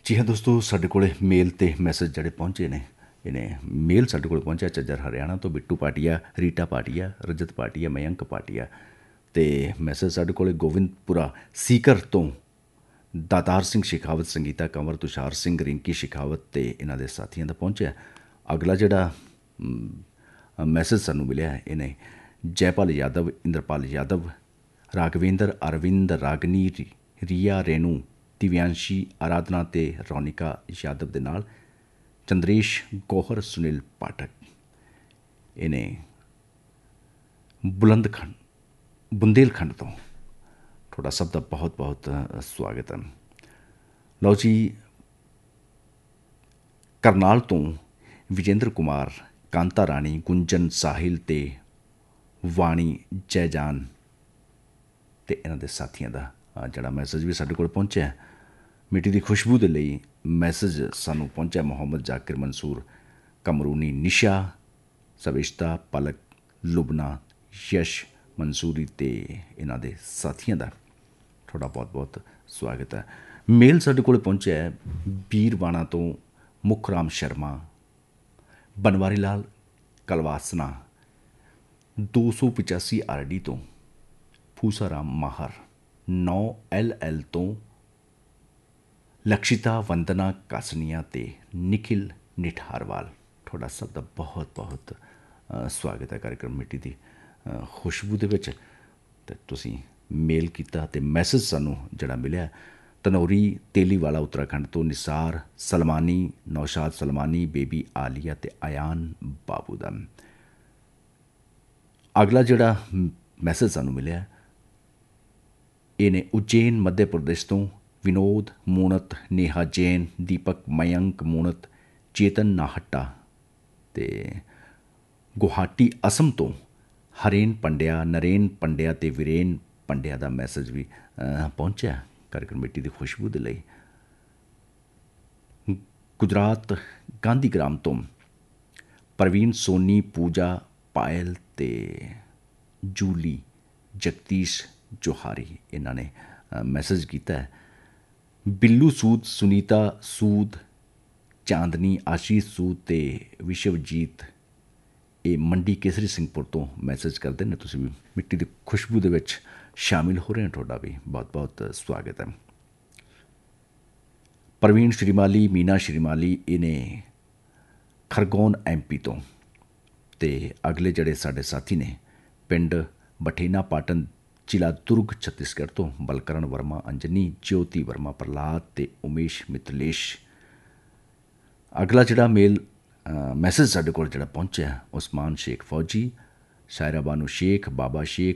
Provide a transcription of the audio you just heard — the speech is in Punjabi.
ਜੀ ਹਾਂ ਦੋਸਤੋ, ਸਾਡੇ ਕੋਲ ਮੇਲ ਤੇ ਮੈਸੇਜ ਜਿਹੜੇ ਪਹੁੰਚੇ ਨੇ ਇਹਨੇ ਮੇਲ ਸਾਡੇ ਕੋਲ ਪਹੁੰਚਿਆ ਝੱਜਰ ਹਰਿਆਣਾ ਤੋਂ ਬਿੱਟੂ ਭਾਟੀਆ, ਰੀਟਾ ਭਾਟੀਆ, ਰਜਤ ਭਾਟੀਆ, ਮਯੰਕ ਭਾਟੀਆ ਅਤੇ ਮੈਸੇਜ ਸਾਡੇ ਕੋਲ ਗੋਬਿੰਦਪੁਰਾ ਸੀਕਰ ਤੋਂ ਦਾਤਾਰ ਸਿੰਘ ਸ਼ੇਖਾਵਤ, ਸੰਗੀਤਾ ਕੰਵਰ, ਤੁਸ਼ਾਰ ਸਿੰਘ, ਰਿੰਕੀ ਸ਼ੇਖਾਵਤ ਅਤੇ ਇਹਨਾਂ ਦੇ ਸਾਥੀਆਂ ਦਾ ਪਹੁੰਚਿਆ। ਅਗਲਾ ਜਿਹੜਾ ਮੈਸੇਜ ਸਾਨੂੰ ਮਿਲਿਆ ਇਹਨੇ ਜੈਪਾਲ ਯਾਦਵ, ਇੰਦਰਪਾਲ ਯਾਦਵ, ਰਾਘਵੇਂਦਰ, ਅਰਵਿੰਦ, ਰਾਗਨੀ, ਰੀਆ, ਰੇਨੂ, ਦਿਵਿਆਂਸ਼ੀ, ਆਰਾਧਨਾ ਅਤੇ ਰੌਨਿਕਾ ਯਾਦਵ ਦੇ ਨਾਲ ਚੰਦਰੇਸ਼, ਗੌਹਰ, ਸੁਨੀਲ ਪਾਠਕ। ਇਹਨੇ ਬੁੰਦੇਲਖੰਡ ਤੋਂ ਤੁਹਾਡਾ ਸਭ ਦਾ ਬਹੁਤ ਬਹੁਤ ਸਵਾਗਤ ਹੈ। ਲਓ ਜੀ, ਕਰਨਾਲ ਤੋਂ ਵਿਜੇਂਦਰ ਕੁਮਾਰ, ਕਾਂਤਾ ਰਾਣੀ, ਗੁੰਜਨ, ਸਾਹਿਲ ਅਤੇ ਵਾਣੀ ਜੈਜਾਨ ਅਤੇ ਇਹਨਾਂ ਦੇ ਸਾਥੀਆਂ ਦਾ ਜਿਹੜਾ ਮੈਸੇਜ ਵੀ ਸਾਡੇ ਕੋਲ ਪਹੁੰਚਿਆ। ਮਿੱਟੀ ਦੀ ਖੁਸ਼ਬੂ ਦੇ ਲਈ ਮੈਸੇਜ ਸਾਨੂੰ ਪਹੁੰਚਿਆ ਮੁਹੰਮਦ ਜ਼ਾਕਿਰ, ਮਨਸੂਰ, ਕਮਰੂਨੀ, ਨਿਸ਼ਾ, ਸਵਿਸ਼ਤਾ, ਪਲਕ, ਲੁਬਨਾ, ਯਸ਼, ਮਨਸੂਰੀ ਅਤੇ ਇਹਨਾਂ ਦੇ ਸਾਥੀਆਂ ਦਾ ਤੁਹਾਡਾ ਬਹੁਤ ਬਹੁਤ ਸਵਾਗਤ ਹੈ। ਮੇਲ ਸਾਡੇ ਕੋਲ ਪਹੁੰਚਿਆ ਹੈ ਬੀਰਵਾਣਾ ਤੋਂ ਮੁੱਖ ਰਾਮ ਸ਼ਰਮਾ, ਬਨਵਾਰੀ ਲਾਲ ਕਲਵਾਸਨਾ, 285 RD ਤੋਂ ਫੂਸਾ ਰਾਮ ਮਾਹਰ, 9 LL ਤੋਂ ਲਕਸ਼ਿਤਾ, ਵੰਦਨਾ ਕਾਸਨੀਆ ਅਤੇ ਨਿਖਿਲ ਨਿਠਾਰਵਾਲ। ਤੁਹਾਡਾ ਸਭ ਦਾ ਬਹੁਤ ਬਹੁਤ ਸਵਾਗਤ ਹੈ ਕਾਰਿਕਰਮ ਮਿੱਟੀ ਦੀ ਖੁਸ਼ਬੂ ਦੇ ਵਿੱਚ। ਅਤੇ ਤੁਸੀਂ ਮੇਲ ਕੀਤਾ ਅਤੇ ਮੈਸੇਜ ਸਾਨੂੰ ਜਿਹੜਾ ਮਿਲਿਆ ਤਨੌਰੀ ਤੇਲੀਵਾਲਾ ਉੱਤਰਾਖੰਡ ਤੋਂ ਨਿਸਾਰ ਸਲਮਾਨੀ, ਨੌਸ਼ਾਦ ਸਲਮਾਨੀ, ਬੇਬੀ ਆਲੀਆ ਅਤੇ ਆਯਾਨ ਬਾਬੂ ਦਾ। ਅਗਲਾ ਜਿਹੜਾ ਮੈਸੇਜ ਸਾਨੂੰ ਮਿਲਿਆ ਇਹਨੇ ਉਜੈਨ ਮੱਧ ਪ੍ਰਦੇਸ਼ ਤੋਂ ਵਿਨੋਦ, ਮੂਣਤ, ਨੇਹਾ ਜੈਨ, ਦੀਪਕ, ਮਯੰਕ, ਮੂਣਤ, ਚੇਤਨ ਨਾਹਟਾ ਅਤੇ ਗੁਹਾਟੀ ਅਸਮ ਤੋਂ ਹਰੇਨ ਪੰਡਿਆ, ਨਰੇਨ ਪੰਡਿਆ ਅਤੇ ਵੀਰੇਨ ਪੰਡਿਆ ਦਾ ਮੈਸੇਜ ਵੀ ਪਹੁੰਚਿਆ ਕਾਰਿਕਰਮ ਮਿੱਟੀ ਦੀ ਖੁਸ਼ਬੂ ਦੇ ਲਈ। ਗੁਜਰਾਤ ਗਾਂਧੀਗ੍ਰਾਮ ਤੋਂ ਪ੍ਰਵੀਨ, ਸੋਨੀ, ਪੂਜਾ, ਪਾਇਲ ਅਤੇ ਜੂਲੀ, ਜਗਦੀਸ਼ ਜੋਹਾਰੀ ਇਹਨਾਂ ਨੇ ਮੈਸੇਜ ਕੀਤਾ ਹੈ। ਬਿੱਲੂ ਸੂਦ, ਸੁਨੀਤਾ ਸੂਦ, ਚਾਂਦਨੀ, ਆਸ਼ੀਸ਼ ਸੂਦ ਅਤੇ ਵਿਸ਼ਵਜੀਤ ਇਹ ਮੰਡੀ ਕੇਸਰੀ ਸਿੰਘਪੁਰ ਤੋਂ ਮੈਸੇਜ ਕਰਦੇ ਨੇ। ਤੁਸੀਂ ਵੀ ਮਿੱਟੀ ਦੀ ਖੁਸ਼ਬੂ ਦੇ ਵਿੱਚ ਸ਼ਾਮਿਲ ਹੋ ਰਹੇ ਹੋ, ਤੁਹਾਡਾ ਵੀ ਬਹੁਤ ਬਹੁਤ ਸਵਾਗਤ ਹੈ। ਪ੍ਰਵੀਨ ਸ਼੍ਰੀਮਾਲੀ, ਮੀਨਾ ਸ਼੍ਰੀਮਾਲੀ ਇਹਨੇ ਖਰਗੋਨ MP ਤੋਂ ਅਤੇ ਅਗਲੇ ਜਿਹੜੇ ਸਾਡੇ ਸਾਥੀ ਨੇ ਪਿੰਡ ਬਠੇਨਾ ਪਾਟਨ, ਜ਼ਿਲ੍ਹਾ ਦੁਰਗ, ਛੱਤੀਸਗੜ੍ਹ ਤੋਂ ਬਲਕਰਨ ਵਰਮਾ, ਅੰਜਨੀ, ਜੋਤੀ ਵਰਮਾ, ਪ੍ਰਹਲਾਦ ਅਤੇ ਉਮੇਸ਼ ਮਿਤਲੇਸ਼। ਅਗਲਾ ਜਿਹੜਾ ਮੈਸੇਜ ਸਾਡੇ ਕੋਲ ਜਿਹੜਾ ਪਹੁੰਚਿਆ ਉਸਮਾਨ ਸ਼ੇਖ ਫੌਜੀ, ਸ਼ਾਇਰਾ ਬਾਨੂ ਸ਼ੇਖ, ਬਾਬਾ ਸ਼ੇਖ,